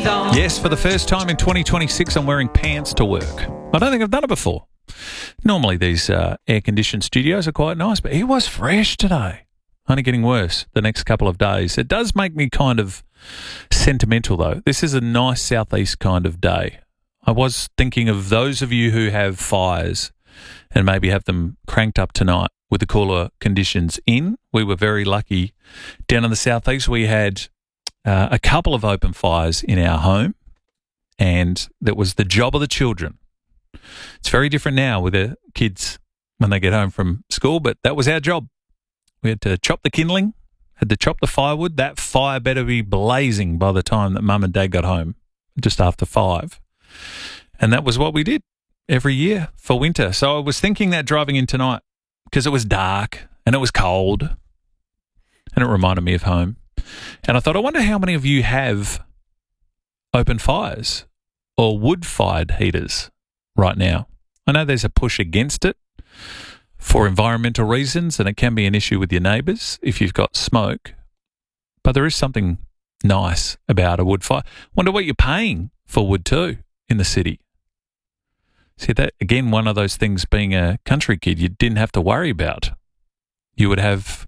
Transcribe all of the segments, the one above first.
song. Yes, for the first time in 2026, I'm wearing pants to work. I don't think I've done it before. Normally, these air-conditioned studios are quite nice, but it was fresh today. Only getting worse the next couple of days. It does make me kind of sentimental, though. This is a nice southeast kind of day. I was thinking of those of you who have fires and maybe have them cranked up tonight with the cooler conditions in. We were very lucky. Down in the southeast, we had a couple of open fires in our home, and that was the job of the children. It's very different now with the kids when they get home from school, but that was our job. We had to chop the kindling, had to chop the firewood. That fire better be blazing by the time that Mum and Dad got home, just after 5. And that was what we did every year for winter. So I was thinking that driving in tonight, because it was dark and it was cold, and it reminded me of home. And I thought, I wonder how many of you have open fires or wood-fired heaters right now. I know there's a push against it for environmental reasons, and it can be an issue with your neighbours if you've got smoke. But there is something nice about a wood fire. Wonder what you're paying for wood too in the city. See, that again, one of those things, being a country kid, you didn't have to worry about. You would have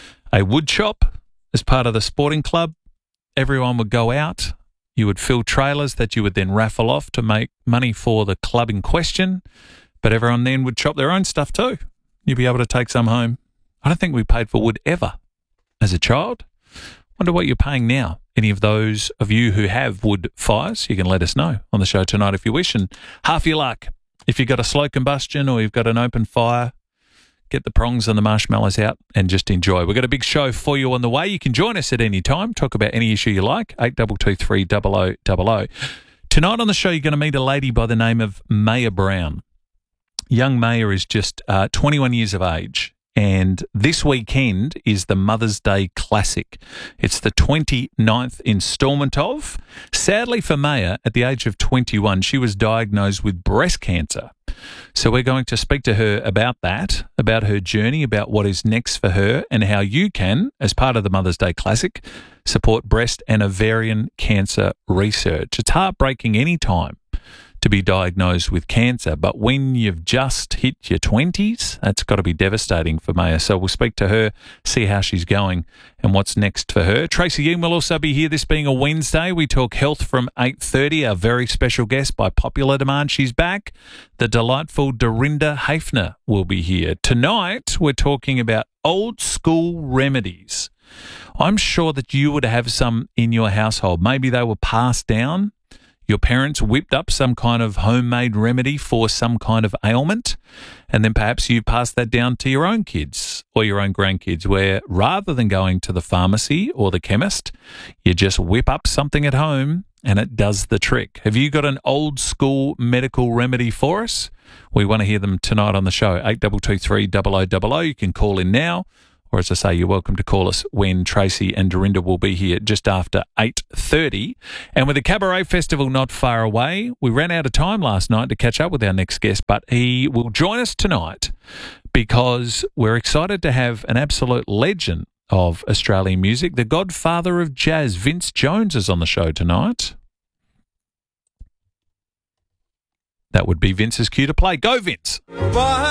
a wood shop as part of the sporting club. Everyone would go out. You would fill trailers that you would then raffle off to make money for the club in question. But everyone then would chop their own stuff too. You'd be able to take some home. I don't think we paid for wood ever as a child. Wonder what you're paying now. Any of those of you who have wood fires, you can let us know on the show tonight if you wish. And half your luck, if you've got a slow combustion or you've got an open fire, get the prongs and the marshmallows out and just enjoy. We've got a big show for you on the way. You can join us at any time. Talk about any issue you like. 8223 0000. Tonight on the show, you're going to meet a lady by the name of Maya Brown. Young Maya is just 21 years of age, and this weekend is the Mother's Day Classic. It's the 29th instalment of. Sadly for Maya, at the age of 21, she was diagnosed with breast cancer. So we're going to speak to her about that, about her journey, about what is next for her, and how you can, as part of the Mother's Day Classic, support breast and ovarian cancer research. It's heartbreaking any time to be diagnosed with cancer, but when you've just hit your 20s, that's got to be devastating for Maya. So we'll speak to her, see how she's going and what's next for her. Tracy Young will also be here, this being a Wednesday. We talk health from 8:30. Our very special guest, by popular demand, she's back. The delightful Dorinda Hafner will be here. Tonight, we're talking about old school remedies. I'm sure that you would have some in your household. Maybe they were passed down. Your parents whipped up some kind of homemade remedy for some kind of ailment, and then perhaps you pass that down to your own kids or your own grandkids, where rather than going to the pharmacy or the chemist, you just whip up something at home and it does the trick. Have you got an old school medical remedy for us? We want to hear them tonight on the show. 8223 0000. You can call in now. Or as I say, you're welcome to call us when Tracy and Dorinda will be here just after 8:30. And with the Cabaret Festival not far away, we ran out of time last night to catch up with our next guest, but he will join us tonight because we're excited to have an absolute legend of Australian music. The godfather of jazz, Vince Jones, is on the show tonight. That would be Vince's cue to play. Go, Vince.